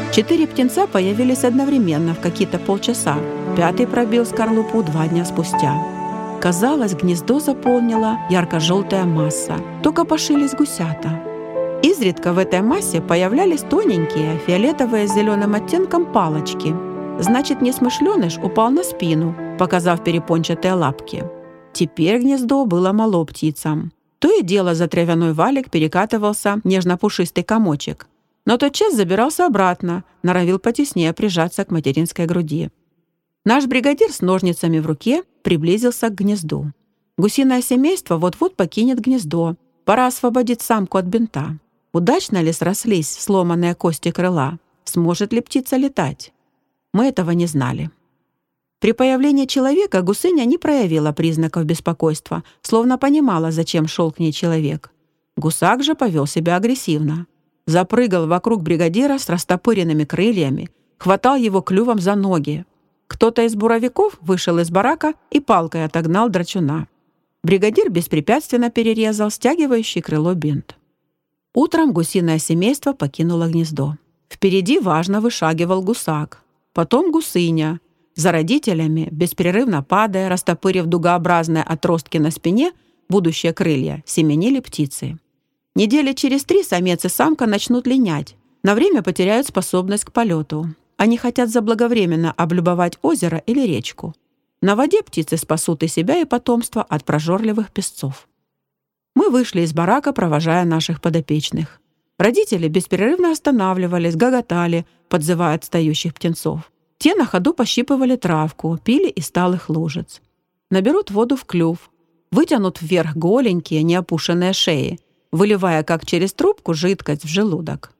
4 птенца появились одновременно в какие-то полчаса. 5-й пробил скорлупу 2 дня спустя. Казалось, гнездо заполнила ярко-желтая масса. Только пошились гусята. Изредка в этой массе появлялись тоненькие, фиолетовые с зеленым оттенком палочки. Значит, несмышленыш упал на спину, показав перепончатые лапки. Теперь гнездо было мало птицам. То и дело за травяной валик перекатывался нежно-пушистый комочек. Но тотчас забирался обратно, норовил потеснее прижаться к материнской груди. Наш бригадир с ножницами в руке приблизился к гнезду. Гусиное семейство вот-вот покинет гнездо. Пора освободить самку от бинта. Удачно ли срослись сломанные кости крыла? Сможет ли птица летать? Мы этого не знали. При появлении человека гусыня не проявила признаков беспокойства, словно понимала, зачем шел к ней человек. Гусак же повел себя агрессивно. Запрыгал вокруг бригадира с растопыренными крыльями, хватал его клювом за ноги. Кто-то из буровиков вышел из барака и палкой отогнал драчуна. Бригадир беспрепятственно перерезал стягивающий крыло бинт. Утром гусиное семейство покинуло гнездо. Впереди важно вышагивал гусак. Потом гусыня. За родителями, беспрерывно падая, растопырив дугообразные отростки на спине, будущие крылья, семенили птицы. Недели через 3 самец и самка начнут линять. На время потеряют способность к полету. Они хотят заблаговременно облюбовать озеро или речку. На воде птицы спасут и себя, и потомство от прожорливых песцов. Мы вышли из барака, провожая наших подопечных. Родители беспрерывно останавливались, гоготали, подзывая отстающих птенцов. Те на ходу пощипывали травку, пили из сталых лужиц. Наберут воду в клюв, вытянут вверх голенькие, неопушенные шеи, выливая, как через трубку, жидкость в желудок.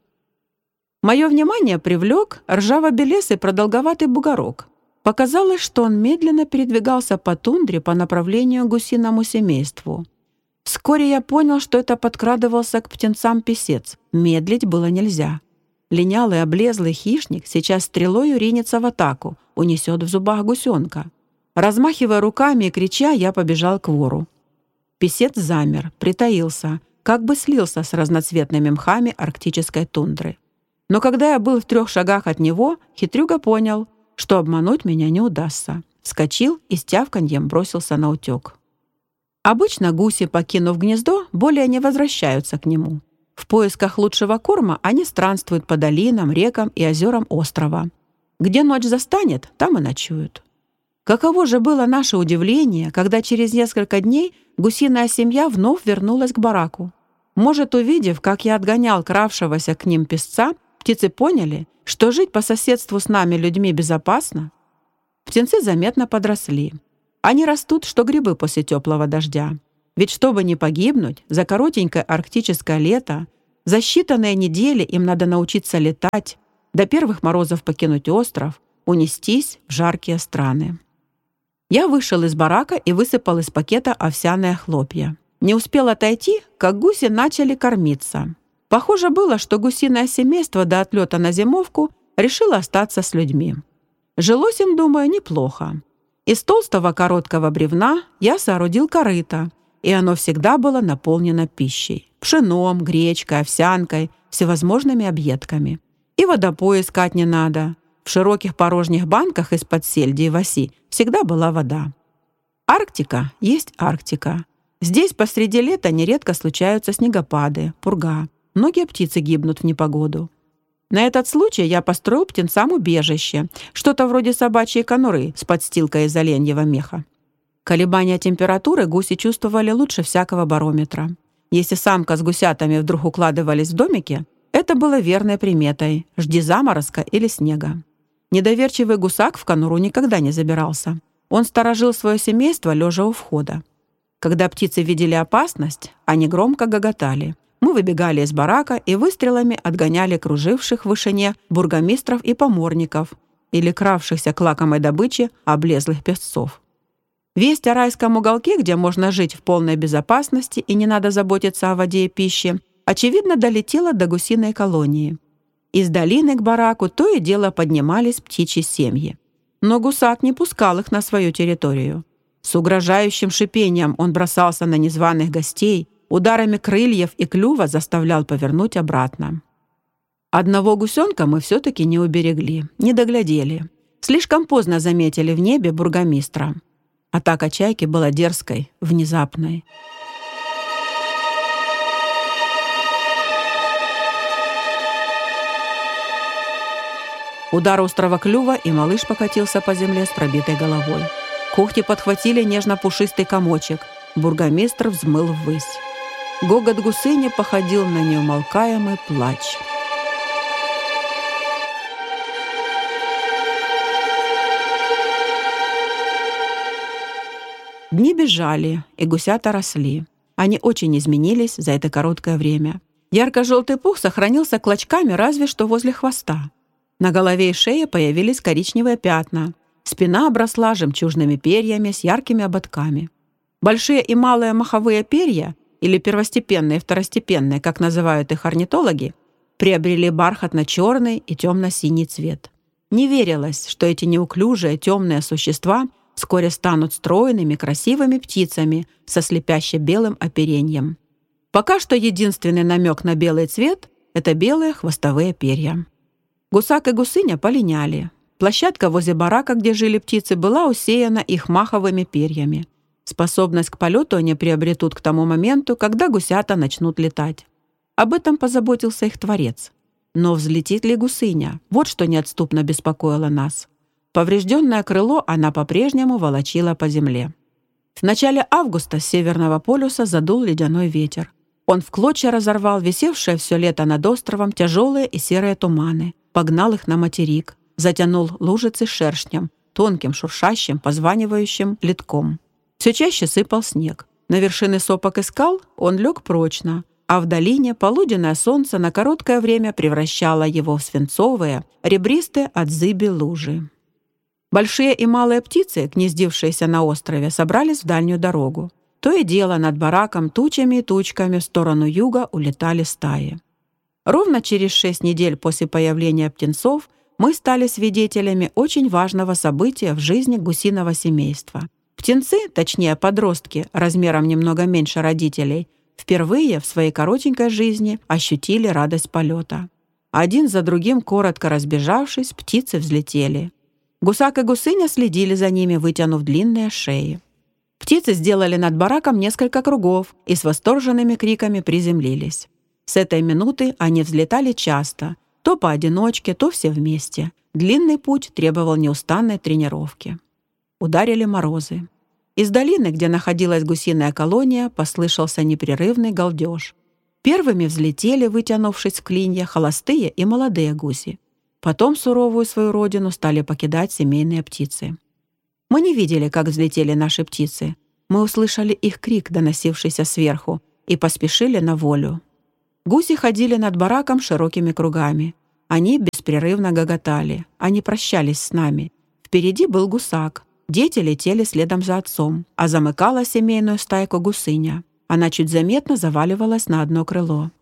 Мое внимание привлек ржаво-белесый продолговатый бугорок. Показалось, что он медленно передвигался по тундре по направлению к гусиному семейству. Вскоре я понял, что это подкрадывался к птенцам песец. Медлить было нельзя. Линялый облезлый хищник сейчас стрелою ринется в атаку, унесет в зубах гусенка. Размахивая руками и крича, я побежал к вору. Песец замер, притаился, как бы слился с разноцветными мхами арктической тундры. Но когда я был в 3 шагах от него, хитрюга понял, что обмануть меня не удастся. Вскочил и с тявканьем бросился на утек. Обычно гуси, покинув гнездо, более не возвращаются к нему. В поисках лучшего корма они странствуют по долинам, рекам и озерам острова. Где ночь застанет, там и ночуют. Каково же было наше удивление, когда через несколько дней гусиная семья вновь вернулась к бараку. Может, увидев, как я отгонял кравшегося к ним песца, птицы поняли, что жить по соседству с нами людьми безопасно? Птенцы заметно подросли. Они растут, что грибы после теплого дождя. Ведь чтобы не погибнуть, за коротенькое арктическое лето, за считанные недели им надо научиться летать, до первых морозов покинуть остров, унестись в жаркие страны. Я вышел из барака и высыпал из пакета овсяные хлопья. Не успел отойти, как гуси начали кормиться. Похоже было, что гусиное семейство до отлета на зимовку решило остаться с людьми. Жилось им, думаю, неплохо. Из толстого короткого бревна я соорудил корыто, и оно всегда было наполнено пищей. Пшеном, гречкой, овсянкой, всевозможными объедками. И водопой искать не надо. В широких порожних банках из-под сельди и васи всегда была вода. Арктика есть Арктика. Здесь посреди лета нередко случаются снегопады, пурга. Многие птицы гибнут в непогоду. На этот случай я построил птенцам убежище, что-то вроде собачьей конуры с подстилкой из оленьего меха. Колебания температуры гуси чувствовали лучше всякого барометра. Если самка с гусятами вдруг укладывались в домике, это было верной приметой – жди заморозка или снега. Недоверчивый гусак в конуру никогда не забирался. Он сторожил свое семейство, лежа у входа. Когда птицы видели опасность, они громко гоготали. Мы выбегали из барака и выстрелами отгоняли круживших в вышине бургомистров и поморников или кравшихся к лакомой добыче облезлых песцов. Весть о райском уголке, где можно жить в полной безопасности и не надо заботиться о воде и пище, очевидно, долетела до гусиной колонии. Из долины к бараку то и дело поднимались птичьи семьи. Но гусак не пускал их на свою территорию. С угрожающим шипением он бросался на незваных гостей, ударами крыльев и клюва заставлял повернуть обратно. Одного гусенка мы все-таки не уберегли, не доглядели. Слишком поздно заметили в небе бургомистра. Атака чайки была дерзкой, внезапной. Удар острого клюва, и малыш покатился по земле с пробитой головой. Когти подхватили нежно-пушистый комочек. Бургомистр взмыл ввысь. Гогот гусыни походил на неумолкаемый плач. Дни бежали, и гусята росли. Они очень изменились за это короткое время. Ярко-желтый пух сохранился клочками разве что возле хвоста. На голове и шее появились коричневые пятна. Спина обросла жемчужными перьями с яркими ободками. Большие и малые маховые перья, или первостепенные и второстепенные, как называют их орнитологи, приобрели бархатно-черный и темно-синий цвет. Не верилось, что эти неуклюжие темные существа вскоре станут стройными, красивыми птицами со слепяще-белым оперением. Пока что единственный намек на белый цвет — это белые хвостовые перья. Гусак и гусыня полиняли. Площадка возле барака, где жили птицы, была усеяна их маховыми перьями. Способность к полету они приобретут к тому моменту, когда гусята начнут летать. Об этом позаботился их творец. Но взлетит ли гусыня? Вот что неотступно беспокоило нас. Поврежденное крыло она по-прежнему волочила по земле. В начале августа с Северного полюса задул ледяной ветер. Он в клочья разорвал висевшие все лето над островом тяжелые и серые туманы, погнал их на материк, затянул лужицы шершнем, тонким, шуршащим, позванивающим ледком. Все чаще сыпал снег. На вершины сопок и скал он лег прочно, а в долине полуденное солнце на короткое время превращало его в свинцовые, ребристые от зыби лужи. Большие и малые птицы, гнездившиеся на острове, собрались в дальнюю дорогу. То и дело над бараком тучами и тучками в сторону юга улетали стаи. Ровно через 6 недель после появления птенцов мы стали свидетелями очень важного события в жизни гусиного семейства. Птенцы, точнее подростки, размером немного меньше родителей, впервые в своей коротенькой жизни ощутили радость полета. Один за другим, коротко разбежавшись, птицы взлетели. Гусак и гусыня следили за ними, вытянув длинные шеи. Птицы сделали над бараком несколько кругов и с восторженными криками приземлились. С этой минуты они взлетали часто, то поодиночке, то все вместе. Длинный путь требовал неустанной тренировки. Ударили морозы. Из долины, где находилась гусиная колония, послышался непрерывный галдеж. Первыми взлетели, вытянувшись в клинья, холостые и молодые гуси. Потом суровую свою родину стали покидать семейные птицы. Мы не видели, как взлетели наши птицы. Мы услышали их крик, доносившийся сверху, и поспешили на волю. Гуси ходили над бараком широкими кругами. Они беспрерывно гоготали. Они прощались с нами. Впереди был гусак. Дети летели следом за отцом, а замыкала семейную стайку гусыня. Она чуть заметно заваливалась на одно крыло.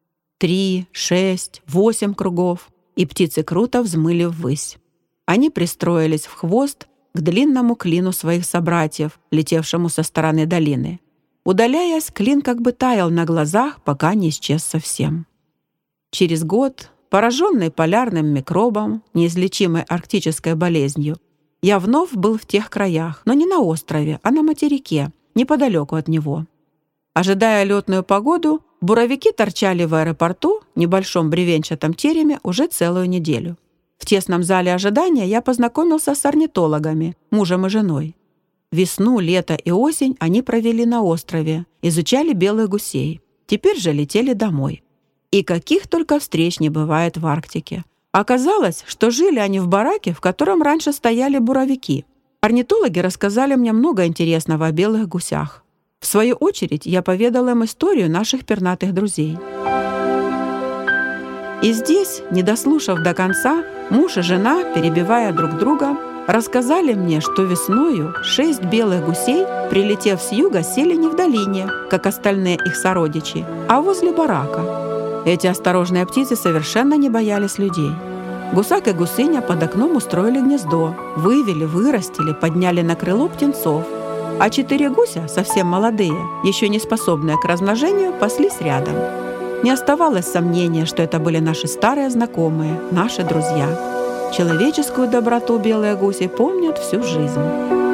3, 6, 8 кругов, и птицы круто взмыли ввысь. Они пристроились в хвост к длинному клину своих собратьев, летевшему со стороны долины. Удаляясь, клин как бы таял на глазах, пока не исчез совсем. Через год, пораженный полярным микробом, неизлечимой арктической болезнью, я вновь был в тех краях, но не на острове, а на материке, неподалеку от него. Ожидая летную погоду, буровики торчали в аэропорту, небольшом бревенчатом тереме, уже целую неделю. В тесном зале ожидания я познакомился с орнитологами, мужем и женой. Весну, лето и осень они провели на острове, изучали белых гусей. Теперь же летели домой. И каких только встреч не бывает в Арктике. Оказалось, что жили они в бараке, в котором раньше стояли буровики. Орнитологи рассказали мне много интересного о белых гусях. В свою очередь, я поведала им историю наших пернатых друзей. И здесь, не дослушав до конца, муж и жена, перебивая друг друга, рассказали мне, что весною 6 белых гусей, прилетев с юга, сели не в долине, как остальные их сородичи, а возле барака. Эти осторожные птицы совершенно не боялись людей. Гусак и гусыня под окном устроили гнездо, вывели, вырастили, подняли на крыло птенцов, а 4 гуся, совсем молодые, еще не способные к размножению, паслись рядом. Не оставалось сомнения, что это были наши старые знакомые, наши друзья. Человеческую доброту белые гуси помнят всю жизнь.